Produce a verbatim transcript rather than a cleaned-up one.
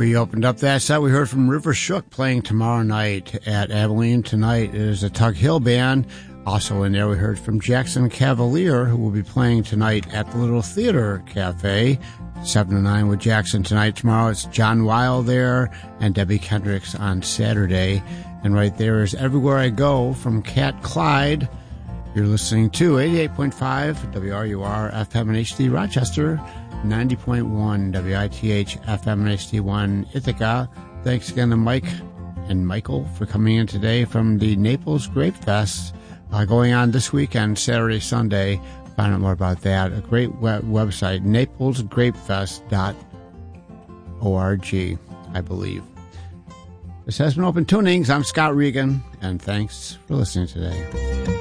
We opened up that set. We heard from River Shook playing tomorrow night at Abilene. Tonight is the Tug Hill Band. Also in there, we heard from Jackson Cavalier, who will be playing tonight at the Little Theater Cafe, seven to nine with Jackson tonight. Tomorrow it's John Weil there and Debbie Kendricks on Saturday. And right there is Everywhere I Go from Cat Clyde. You're listening to eighty-eight point five W R U R F M and H D Rochester, ninety point one W I T H F M and H D one Ithaca. Thanks again to Mike and Michael for coming in today from the Naples Grape Fest uh, going on this weekend, Saturday, Sunday. Find out more about that. A great web- website, naples grape fest dot org, I believe. This has been Open Tunings. I'm Scott Regan, and thanks for listening today.